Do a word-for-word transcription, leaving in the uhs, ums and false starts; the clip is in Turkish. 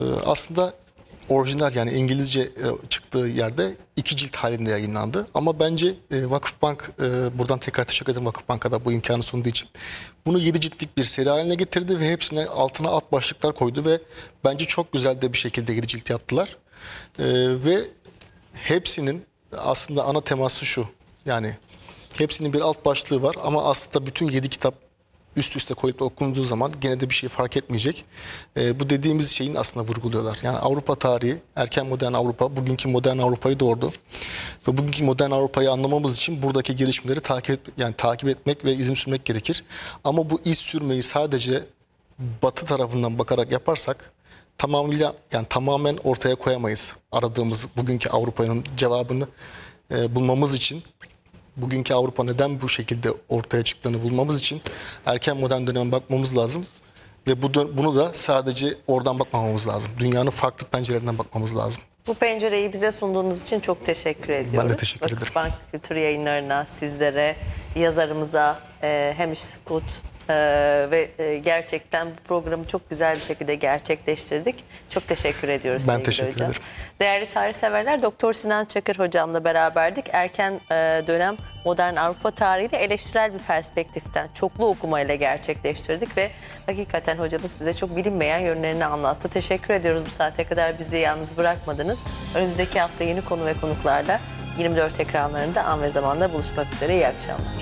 Ee, aslında orijinal yani İngilizce e, çıktığı yerde iki cilt halinde yayınlandı. Ama bence e, Vakıfbank, e, buradan tekrar teşekkür ederim Vakıfbank'a da bu imkanı sunduğu için. Bunu yedi ciltlik bir seri haline getirdi ve hepsine altına alt başlıklar koydu ve bence çok güzel de bir şekilde yedi cilt yaptılar. E, ve hepsinin aslında ana teması şu. Yani hepsinin bir alt başlığı var ama aslında bütün yedi kitap üst üste koyup da okunduğu zaman gene de bir şey fark etmeyecek. E, bu dediğimiz şeyin aslında vurguluyorlar. Yani Avrupa tarihi, erken modern Avrupa, bugünkü modern Avrupa'yı doğurdu. Ve bugünkü modern Avrupa'yı anlamamız için buradaki gelişmeleri takip et, yani takip etmek ve izin sürmek gerekir. Ama bu iz sürmeyi sadece Batı tarafından bakarak yaparsak tamamıyla yani tamamen ortaya koyamayız. Aradığımız bugünkü Avrupa'nın cevabını e, bulmamız için, bugünkü Avrupa neden bu şekilde ortaya çıktığını bulmamız için erken modern döneme bakmamız lazım. Ve bu bunu da sadece oradan bakmamamız lazım. Dünyanın farklı pencerelerinden bakmamız lazım. Bu pencereyi bize sunduğunuz için çok teşekkür ediyoruz. Ben de teşekkür ederim. Vakıfbank Kültür Yayınları'na, sizlere, yazarımıza, e, Hamish Scott e, ve e, gerçekten bu programı çok güzel bir şekilde gerçekleştirdik. Çok teşekkür ediyoruz Ben sevgili teşekkür hocam. ederim. Değerli tarih severler, Doktor Sinan Çakır hocamla beraberdik. Erken e, dönem modern Avrupa tarihiyle eleştirel bir perspektiften çoklu okumayla gerçekleştirdik ve hakikaten hocamız bize çok bilinmeyen yönlerini anlattı. Teşekkür ediyoruz, bu saate kadar bizi yalnız bırakmadınız. Önümüzdeki hafta yeni konu ve konuklarla yirmi dört ekranlarında an ve zamanda buluşmak üzere. İyi akşamlar.